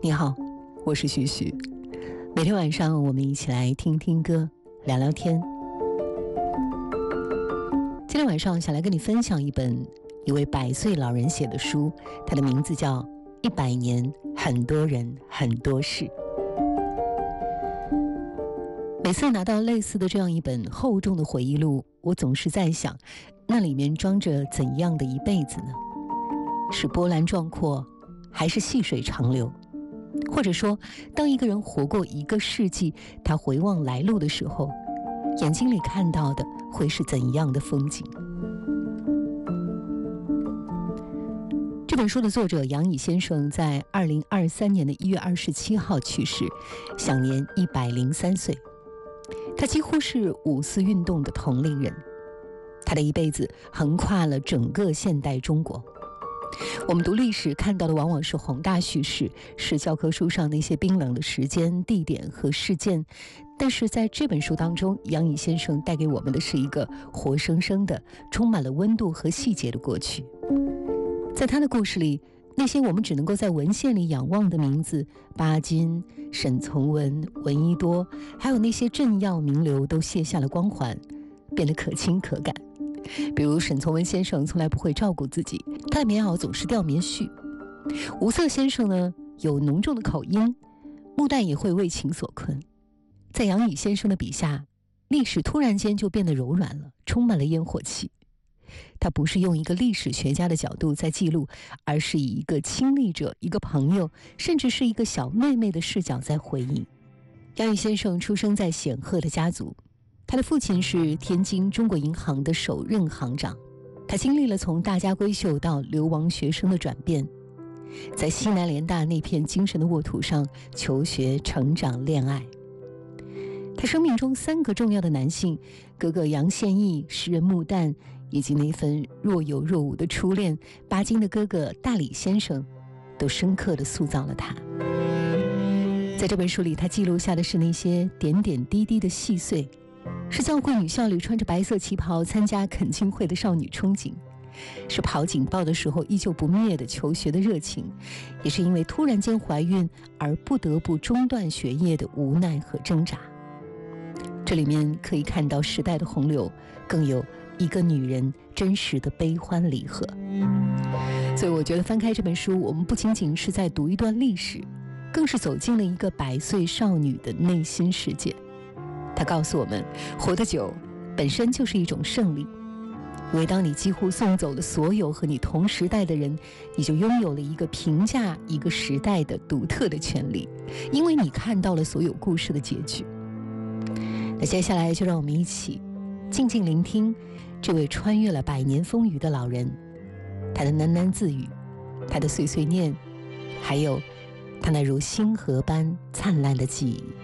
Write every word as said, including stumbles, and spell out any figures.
你好，我是徐徐。每天晚上我们一起来听听歌，聊聊天。今天晚上想来跟你分享一本一位百岁老人写的书，他的名字叫《一百年，很多人，很多事》。每次拿到类似的这样一本厚重的回忆录，我总是在想，那里面装着怎样的一辈子呢？是波澜壮阔，还是细水长流？或者说，当一个人活过一个世纪，他回望来路的时候，眼睛里看到的会是怎样的风景？这本书的作者杨乙先生在二零二三年的一月二十七号去世，享年一百零三岁。他几乎是五四运动的同龄人，他的一辈子横跨了整个现代中国。我们读历史看到的往往是宏大叙事，是教科书上那些冰冷的时间、地点和事件，但是在这本书当中，杨乙先生带给我们的是一个活生生的、充满了温度和细节的过去。在他的故事里，那些我们只能够在文献里仰望的名字，巴金、沈从文、闻一多，还有那些政要名流，都卸下了光环，变得可亲可感。比如沈从文先生从来不会照顾自己，他的棉袄总是掉棉絮。吴瑟先生呢，有浓重的口音，木旦也会为情所困。在杨乙先生的笔下，历史突然间就变得柔软了，充满了烟火气。他不是用一个历史学家的角度在记录，而是以一个亲历者、一个朋友，甚至是一个小妹妹的视角在回忆。杨乙先生出生在显赫的家族，他的父亲是天津中国银行的首任行长，他经历了从大家闺秀到流亡学生的转变，在西南联大那片精神的沃土上求学、成长、恋爱。他生命中三个重要的男性，哥哥杨宪益、诗人穆旦，以及那份若有若无的初恋巴金的哥哥大李先生，都深刻地塑造了他。在这本书里，他记录下的是那些点点滴滴的细碎，是教会女校里穿着白色旗袍参加恳亲会的少女憧憬，是跑警报的时候依旧不灭的求学的热情，也是因为突然间怀孕而不得不中断学业的无奈和挣扎。这里面可以看到时代的洪流，更有一个女人真实的悲欢离合。所以我觉得翻开这本书，我们不仅仅是在读一段历史，更是走进了一个百岁少女的内心世界。他告诉我们，活得久本身就是一种胜利，因为当你几乎送走了所有和你同时代的人，你就拥有了一个评价一个时代的独特的权利，因为你看到了所有故事的结局。那接下来就让我们一起静静聆听这位穿越了百年风雨的老人，他的喃喃自语，他的碎碎念，还有他那如星河般灿烂的记忆。